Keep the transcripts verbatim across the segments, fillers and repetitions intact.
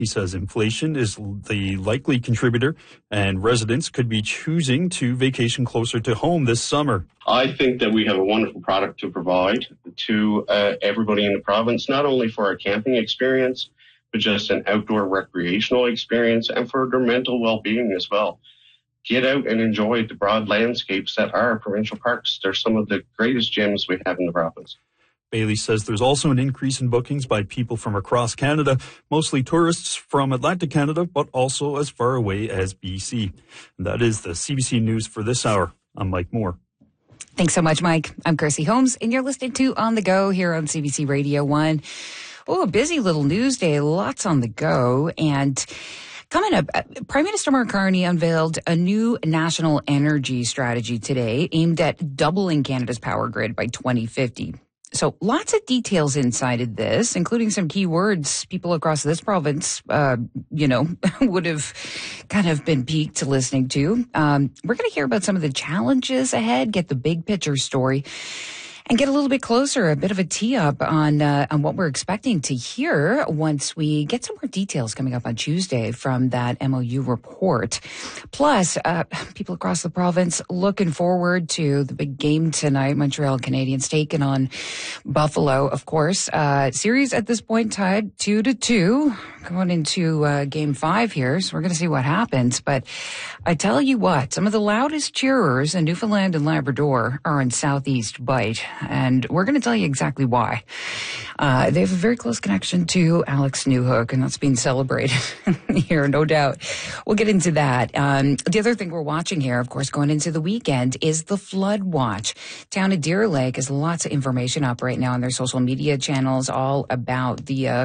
He says inflation is the likely contributor, and residents could be choosing to vacation closer to home this summer. I think that we have a wonderful product to provide to uh, everybody in the province, not only for a camping experience, but just an outdoor recreational experience and for their mental well-being as well. Get out and enjoy the broad landscapes that are provincial parks. They're some of the greatest gems we have in the province. Bailey says there's also an increase in bookings by people from across Canada, mostly tourists from Atlantic Canada, but also as far away as B C. And that is the C B C News for this hour. I'm Mike Moore. Thanks so much, Mike. I'm Kirsty Holmes, and you're listening to On the Go here on C B C Radio one. Oh, a busy little news day, lots on the go. And coming up, Prime Minister Mark Carney unveiled a new national energy strategy today aimed at doubling Canada's power grid by twenty fifty. So lots of details inside of this, including some key words people across this province, uh, you know, would have kind of been peaked listening to. Um, we're going to hear about some of the challenges ahead, get the big picture story, and get a little bit closer, a bit of a tee up on uh, on what we're expecting to hear once we get some more details coming up on Tuesday from that M O U report. Plus, uh, people across the province looking forward to the big game tonight. Montreal Canadiens taking on Buffalo, of course. Uh, series at this point tied two to two, going into uh, game five here. So we're going to see what happens. But I tell you what, some of the loudest cheerers in Newfoundland and Labrador are in Southeast Bight. And we're going to tell you exactly why. Uh, they have a very close connection to Alex Newhook, and that's being celebrated here, no doubt. We'll get into that. Um, the other thing we're watching here, of course, going into the weekend is the flood watch. Town of Deer Lake has lots of information up right now on their social media channels all about the... Uh,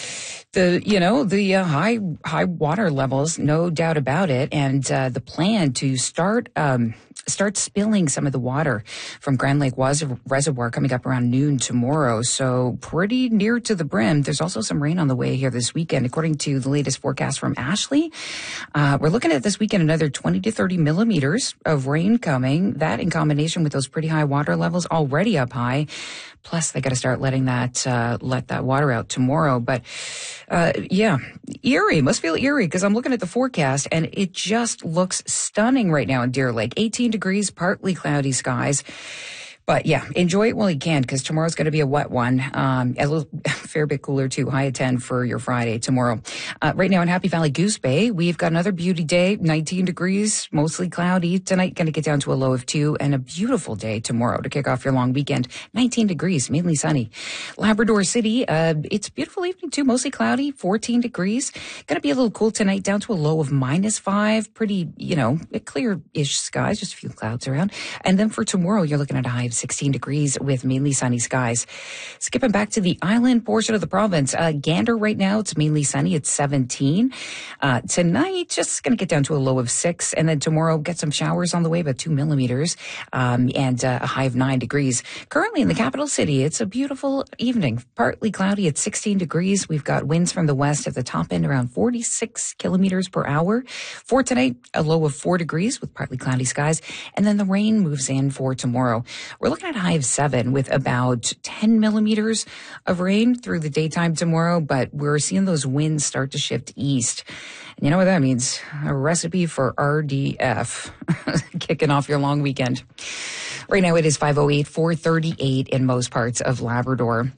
The, you know, the uh, high, high water levels, no doubt about it. And, uh, the plan to start, um, start spilling some of the water from Grand Lake Reservoir coming up around noon tomorrow. So pretty near to the brim. There's also some rain on the way here this weekend. According to the latest forecast from Ashley, uh, we're looking at this weekend another twenty to thirty millimeters of rain coming. That in combination with those pretty high water levels already up high. Plus, they got to start letting that, uh, let that water out tomorrow. But, uh, yeah, eerie, must feel eerie because I'm looking at the forecast and it just looks stunning right now in Deer Lake. eighteen degrees, partly cloudy skies. But yeah, enjoy it while you can because tomorrow's going to be a wet one. Um, a little fair bit cooler too. High of ten for your Friday tomorrow. Uh, right now in Happy Valley Goose Bay, we've got another beauty day. nineteen degrees, mostly cloudy tonight. Going to get down to a low of two, and a beautiful day tomorrow to kick off your long weekend. nineteen degrees, mainly sunny. Labrador City, uh, it's a beautiful evening too. Mostly cloudy, fourteen degrees. Going to be a little cool tonight, down to a low of minus five. Pretty, you know, clear-ish skies, just a few clouds around. And then for tomorrow, you're looking at a high of sixteen degrees with mainly sunny skies. Skipping back to the island portion of the province, uh, Gander right now, it's mainly sunny. It's seventeen. Uh, tonight, just going to get down to a low of six. And then tomorrow, get some showers on the way, about two millimeters, um, and uh, a high of nine degrees. Currently in the capital city, it's a beautiful evening. Partly cloudy at sixteen degrees. We've got winds from the west at the top end around forty-six kilometers per hour. For tonight, a low of four degrees with partly cloudy skies. And then the rain moves in for tomorrow. We're looking at a high of seven with about ten millimeters of rain through the daytime tomorrow, but we're seeing those winds start to shift east. And you know what that means? A recipe for R D F, kicking off your long weekend. Right now it is five oh eight, four thirty-eight in most parts of Labrador.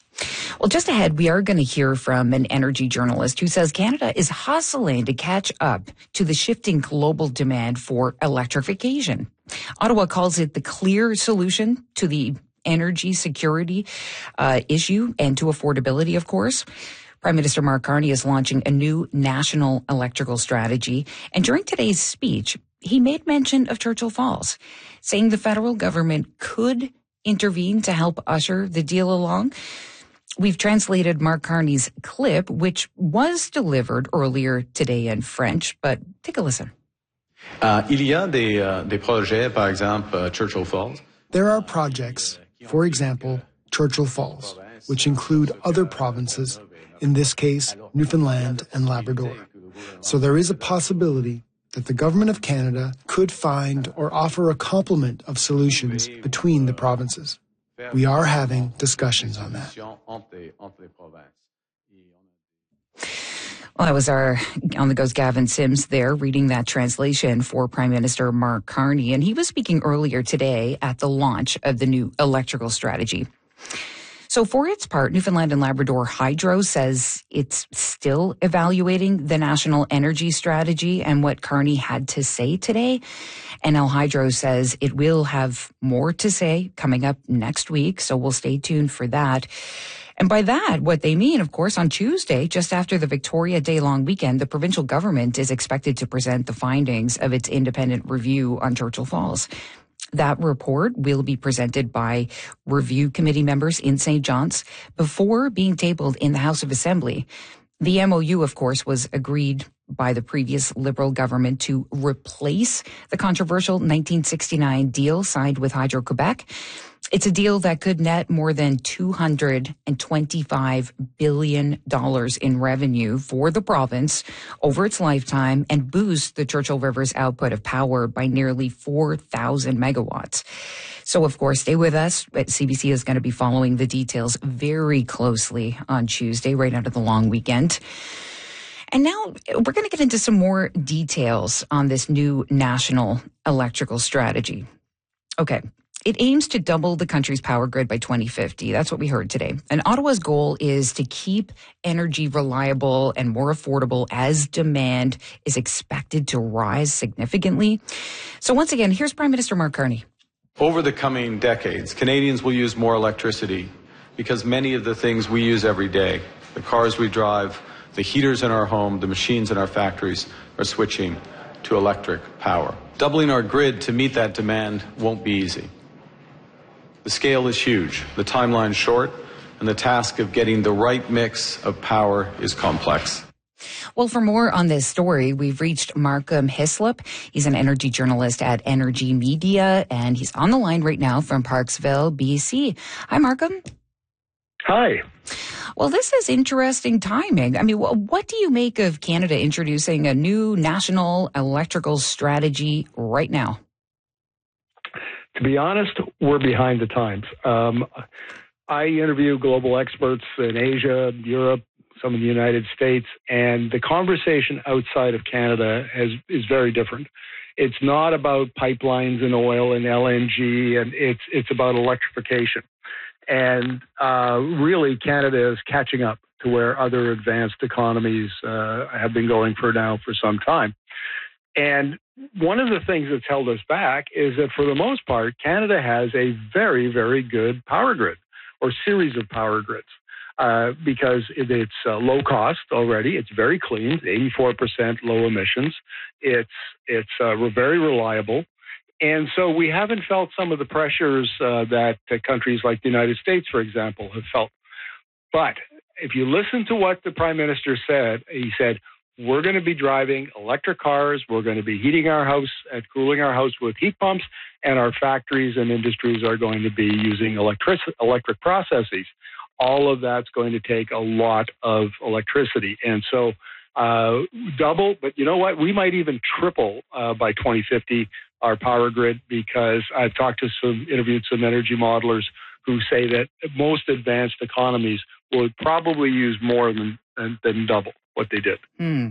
Well, just ahead, we are going to hear from an energy journalist who says Canada is hustling to catch up to the shifting global demand for electrification. Ottawa calls it the clear solution to the energy security uh, issue and to affordability, of course. Prime Minister Mark Carney is launching a new national electrical strategy. And during today's speech, he made mention of Churchill Falls, saying the federal government could intervene to help usher the deal along. We've translated Mark Carney's clip, which was delivered earlier today in French, but take a listen. Uh, il y a des, uh, des projets, par exemple, uh, Churchill Falls. There are projects, for example, Churchill Falls, which include other provinces, in this case, Newfoundland and Labrador. So there is a possibility that the Government of Canada could find or offer a complement of solutions between the provinces. We are having discussions on that. Well, that was our On the Go's Gavin Sims there reading that translation for Prime Minister Mark Carney. And he was speaking earlier today at the launch of the new electrical strategy. So for its part, Newfoundland and Labrador Hydro says it's still evaluating the national energy strategy and what Carney had to say today. N L Hydro says it will have more to say coming up next week, so we'll stay tuned for that. And by that, what they mean, of course, on Tuesday, just after the Victoria Day long weekend, the provincial government is expected to present the findings of its independent review on Churchill Falls. That report will be presented by review committee members in Saint John's before being tabled in the House of Assembly. The M O U, of course, was agreed by the previous Liberal government to replace the controversial nineteen sixty-nine deal signed with Hydro-Quebec. It's a deal that could net more than two hundred twenty-five billion dollars in revenue for the province over its lifetime and boost the Churchill River's output of power by nearly four thousand megawatts. So, of course, stay with us. C B C is going to be following the details very closely on Tuesday, right out of the long weekend. And now we're going to get into some more details on this new national electrical strategy. Okay. It aims to double the country's power grid by twenty fifty. That's what we heard today. And Ottawa's goal is to keep energy reliable and more affordable as demand is expected to rise significantly. So once again, here's Prime Minister Mark Carney. Over the coming decades, Canadians will use more electricity because many of the things we use every day, the cars we drive, the heaters in our home, the machines in our factories, are switching to electric power. Doubling our grid to meet that demand won't be easy. The scale is huge, the timeline short, and the task of getting the right mix of power is complex. Well, for more on this story, we've reached Markham Hislop. He's an energy journalist at Energy Media, and he's on the line right now from Parksville, B C. Hi, Markham. Hi. Well, this is interesting timing. I mean, what do you make of Canada introducing a new national electrical strategy right now? To be honest, we're behind the times. Um, I interview global experts in Asia, Europe, some in the United States, and the conversation outside of Canada has, is very different. It's not about pipelines and oil and L N G, and it's it's about electrification. And uh, really, Canada is catching up to where other advanced economies uh, have been going for now for some time. And one of the things that's held us back is that for the most part, Canada has a very, very good power grid or series of power grids uh, because it, it's uh, low cost already. It's very clean, eighty-four percent low emissions. It's, it's uh, very reliable. And so we haven't felt some of the pressures uh, that uh, countries like the United States, for example, have felt. But if you listen to what the Prime Minister said, he said, we're going to be driving electric cars. We're going to be heating our house and cooling our house with heat pumps, and our factories and industries are going to be using electric electric processes. All of that's going to take a lot of electricity. And so uh, double, but you know what? We might even triple uh, by twenty fifty our power grid, because I've talked to some, interviewed some energy modelers who say that most advanced economies will probably use more than, than, than double what they did. Hmm.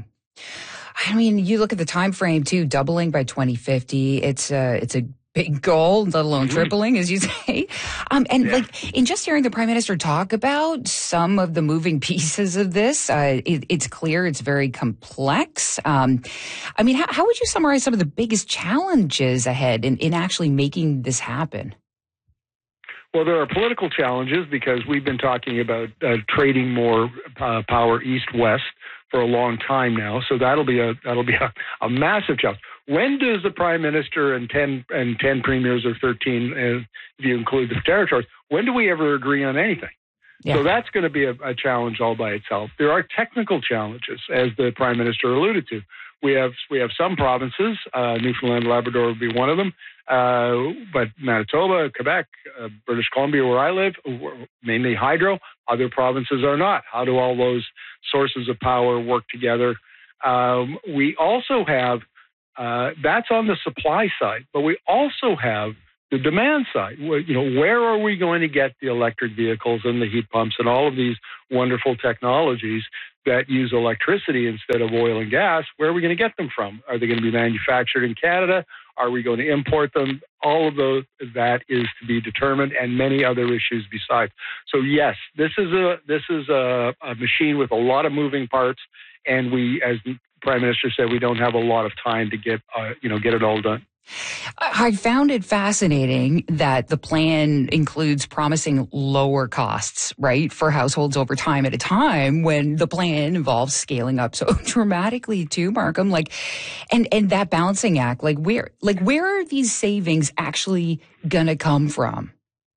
I mean, you look at the time frame too, doubling by twenty fifty. It's a, it's a big goal, let alone mm-hmm. tripling, as you say. Um, and yeah. like in just hearing the Prime Minister talk about some of the moving pieces of this, uh, it, it's clear it's very complex. Um, I mean, how, how would you summarize some of the biggest challenges ahead in, in actually making this happen? Well, there are political challenges because we've been talking about uh, trading more uh, power east-west for a long time now. So that'll be a that'll be a, a massive challenge. When does the Prime Minister and ten and ten premiers or thirteen, uh, if you include the territories, when do we ever agree on anything? Yeah. So that's going to be a, a challenge all by itself. There are technical challenges, as the Prime Minister alluded to. We have we have some provinces, uh, Newfoundland and Labrador would be one of them, uh, but Manitoba, Quebec, uh, British Columbia, where I live, mainly hydro. Other provinces are not. How do all those sources of power work together? Um, we also have, uh, that's on the supply side, but we also have the demand side. You know, where are we going to get the electric vehicles and the heat pumps and all of these wonderful technologies that use electricity instead of oil and gas, where are we going to get them from? Are they going to be manufactured in Canada? Are we going to import them? All of those, that is to be determined, and many other issues besides. So yes, this is a this is a, a machine with a lot of moving parts, and we, as the Prime Minister said, we don't have a lot of time to get uh, you know get it all done. I found it fascinating that the plan includes promising lower costs, right, for households over time at a time when the plan involves scaling up so dramatically too, Markham. Like, and, and that balancing act, like where, like where are these savings actually gonna come from?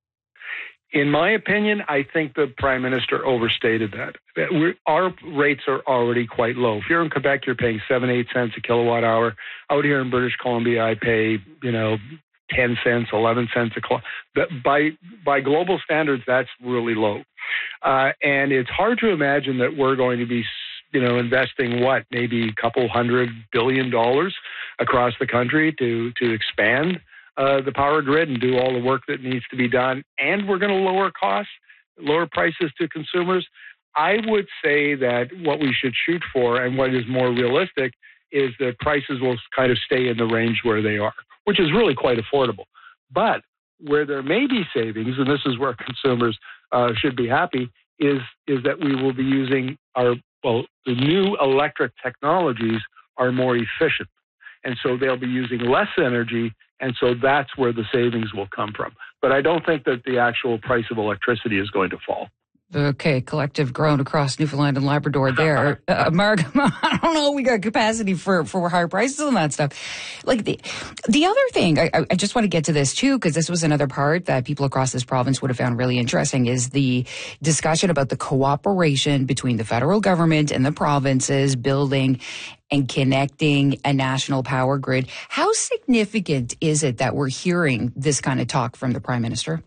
In my opinion, I think the Prime Minister overstated that. We're, our rates are already quite low. If you're in Quebec, you're paying seven, eight cents a kilowatt hour. Out here in British Columbia, I pay, you know, ten cents, eleven cents a kilowatt. By, by global standards, that's really low. Uh, and it's hard to imagine that we're going to be, you know, investing what, maybe a couple hundred billion dollars across the country to, to expand Uh, the power grid and do all the work that needs to be done, and we're going to lower costs, lower prices to consumers. I would say that what we should shoot for, and what is more realistic, is that prices will kind of stay in the range where they are, which is really quite affordable. But where there may be savings, and this is where consumers uh, should be happy, is is that we will be using our, well, the new electric technologies are more efficient. And so they'll be using less energy, and so that's where the savings will come from. But I don't think that the actual price of electricity is going to fall. Okay, collective groan across Newfoundland and Labrador there. Uh, Mark, I don't know, we got capacity for, for higher prices and that stuff. Like the, the other thing, I, I just want to get to this too, because this was another part that people across this province would have found really interesting, is the discussion about the cooperation between the federal government and the provinces building and connecting a national power grid. How significant is it that we're hearing this kind of talk from the Prime Minister?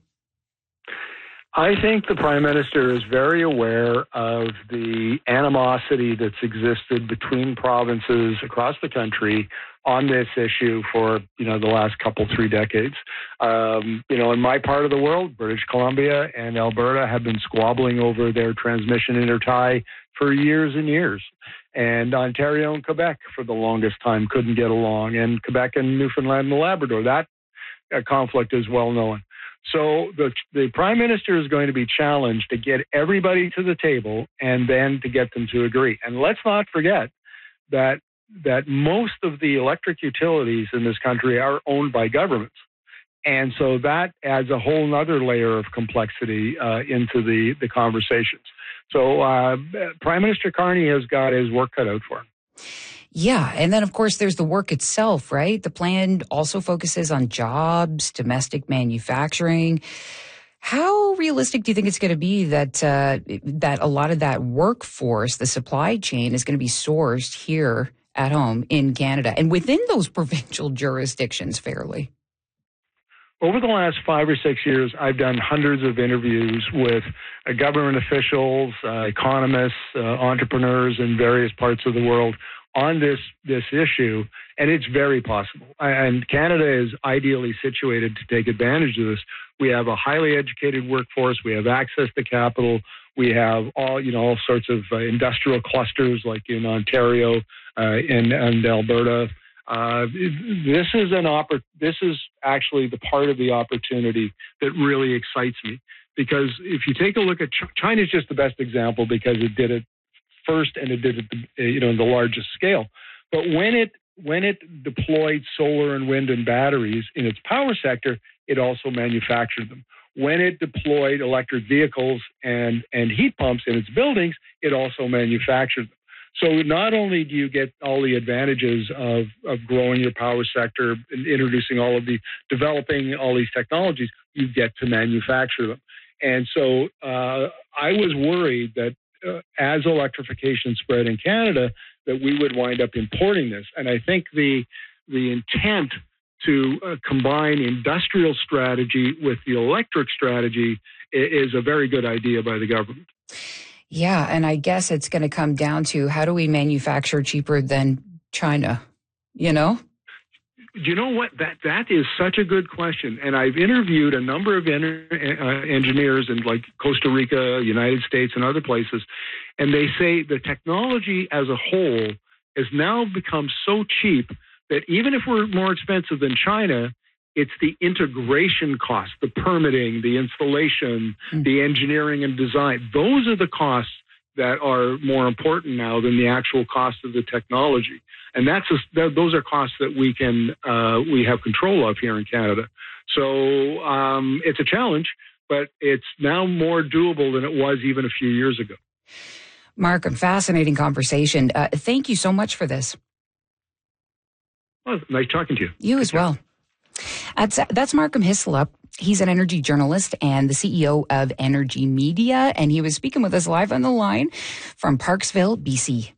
I think the Prime Minister is very aware of the animosity that's existed between provinces across the country on this issue for, you know, the last couple, three decades. Um, you know, in my part of the world, British Columbia and Alberta have been squabbling over their transmission intertie for years and years. And Ontario and Quebec for the longest time couldn't get along. And Quebec and Newfoundland and Labrador, that uh, conflict is well known. So the, the Prime Minister is going to be challenged to get everybody to the table and then to get them to agree. And let's not forget that that most of the electric utilities in this country are owned by governments. And so that adds a whole nother layer of complexity uh, into the, the conversations. So uh, Prime Minister Carney has got his work cut out for him. Yeah. And then, of course, there's the work itself, right? The plan also focuses on jobs, domestic manufacturing. How realistic do you think it's going to be that uh, that a lot of that workforce, the supply chain, is going to be sourced here at home in Canada and within those provincial jurisdictions fairly? Over the last five or six years, I've done hundreds of interviews with uh, government officials, uh, economists, uh, entrepreneurs in various parts of the world on this this issue, and it's very possible. And Canada is ideally situated to take advantage of this. We have a highly educated workforce. We have access to capital. We have all, you know, all sorts of uh, industrial clusters like in Ontario uh, and, and Alberta. Uh, this is an oppor- This is actually the part of the opportunity that really excites me, because if you take a look at Ch- China, is just the best example because it did it first and it did it, you know, in the largest scale. But when it when it deployed solar and wind and batteries in its power sector, it also manufactured them. When it deployed electric vehicles and and heat pumps in its buildings, it also manufactured them. So not only do you get all the advantages of, of growing your power sector and introducing all of the, developing all these technologies, you get to manufacture them. And so uh, I was worried that uh, as electrification spread in Canada, that we would wind up importing this. And I think the the intent to uh, combine industrial strategy with the electric strategy is a very good idea by the government. Yeah, and I guess it's going to come down to how do we manufacture cheaper than China, you know? Do you know what? That that is such a good question. And I've interviewed a number of en- uh, engineers in like Costa Rica, United States, and other places, and they say the technology as a whole has now become so cheap that even if we're more expensive than China, it's the integration costs, the permitting, the installation, mm. the engineering and design. Those are the costs that are more important now than the actual cost of the technology. And that's a, that, those are costs that we can uh, we have control of here in Canada. So um, it's a challenge, but it's now more doable than it was even a few years ago. Mark, a fascinating conversation. Uh, thank you so much for this. Well, nice talking to you. You as well. That's, that's Markham Hislop. He's an energy journalist and the C E O of Energy Media, and he was speaking with us live on the line from Parksville, B C.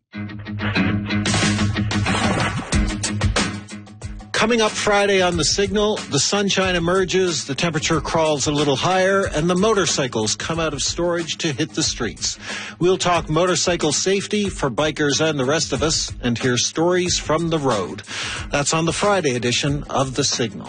Coming up Friday on The Signal, the sunshine emerges, the temperature crawls a little higher, and the motorcycles come out of storage to hit the streets. We'll talk motorcycle safety for bikers and the rest of us, and hear stories from the road. That's on the Friday edition of The Signal.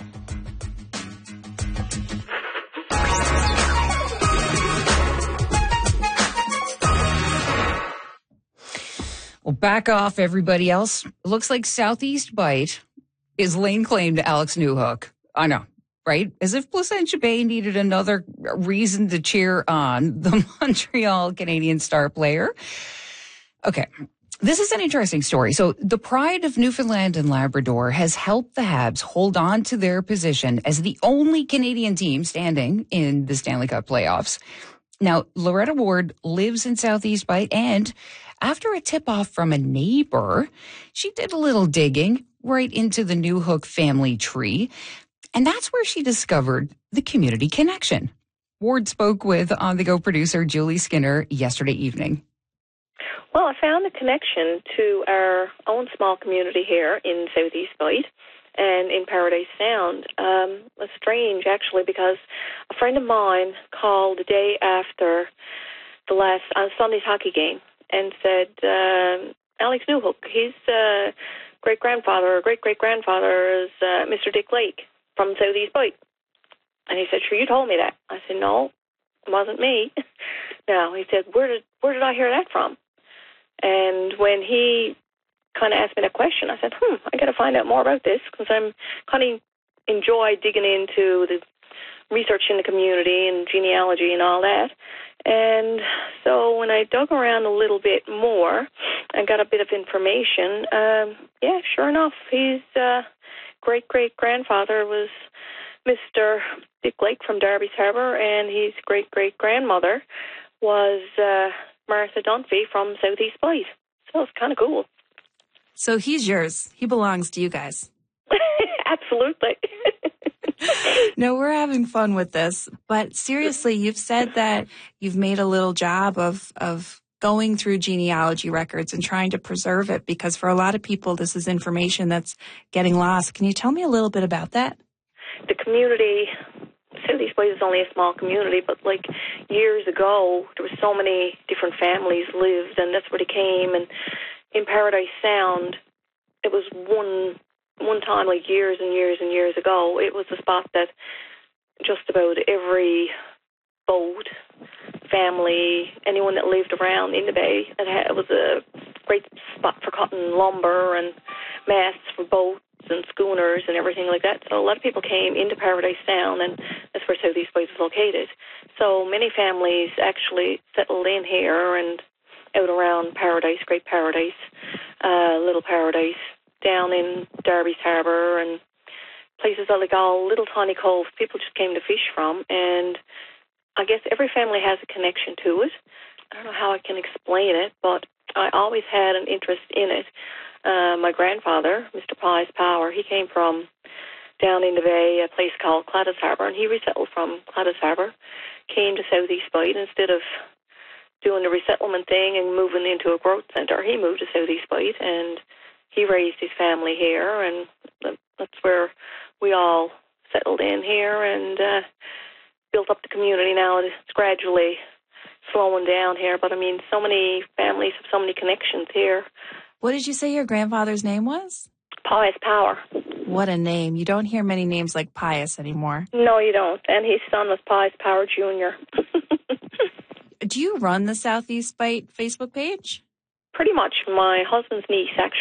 Well, back off, everybody else. It looks like Southeast Bite is laying claim to Alex Newhook. I know, right? As if Placentia Bay needed another reason to cheer on the Montreal Canadiens star player. Okay, this is an interesting story. So the pride of Newfoundland and Labrador has helped the Habs hold on to their position as the only Canadian team standing in the Stanley Cup playoffs. Now, Loretta Ward lives in Southeast Bite, and after a tip-off from a neighbor, she did a little digging right into the Newhook family tree, and that's where she discovered the community connection. Ward spoke with on-the-go producer Julie Skinner yesterday evening. Well, I found the connection to our own small community here in Southeast Bite and in Paradise Sound. Um, it's strange, actually, because a friend of mine called the day after the last uh, Sunday's hockey game and said, uh, Alex Newhook, his uh, great-grandfather or great-great-grandfather is uh, Mister Dick Lake from Southeast Bite. And he said, sure, you told me that. I said, no, it wasn't me. No, he said, where did where did I hear that from? And when he kind of asked me that question, I said, hmm, I got to find out more about this, because I'm kind of enjoy digging into the research in the community and genealogy and all that. And so when I dug around a little bit more and got a bit of information, um, yeah, sure enough, his uh, great-great-grandfather was Mister Dick Lake from Darby's Harbour, and his great-great-grandmother was uh, Martha Dunphy from Southeast Bite. So it's kind of cool. So he's yours. He belongs to you guys. Absolutely. No, we're having fun with this. But seriously, you've said that you've made a little job of, of going through genealogy records and trying to preserve it, because for a lot of people, this is information that's getting lost. Can you tell me a little bit about that? The community, Southeast Bite is only a small community, but like years ago, there were so many different families lived, and that's where they came. And in Paradise Sound, it was one one time, like years and years and years ago, it was a spot that just about every boat, family, anyone that lived around in the bay, it, had, it was a great spot for cutting lumber and masts for boats and schooners and everything like that. So a lot of people came into Paradise Sound, and that's where Southeast Bite is located. So many families actually settled in here and out around Paradise, Great Paradise, uh, Little Paradise, down in Darby's Harbour, and places like all little tiny coves people just came to fish from. And I guess every family has a connection to it. I don't know how I can explain it, but I always had an interest in it. Uh, my grandfather, Mister Pies Power, he came from down in the bay, a place called Gladys Harbour, and he resettled from Gladys Harbour, came to Southeast Bite. Instead of doing the resettlement thing and moving into a growth centre, he moved to Southeast Bite, and he raised his family here, and that's where we all settled in here and uh, built up the community. Now it's gradually slowing down here, but I mean, so many families have so many connections here. What did you say your grandfather's name was? Pies Power. What a name. You don't hear many names like Pius anymore. No, you don't. And his son was Pius Power Junior Do you run the Southeast Bite Facebook page? Pretty much. My husband's niece, actually.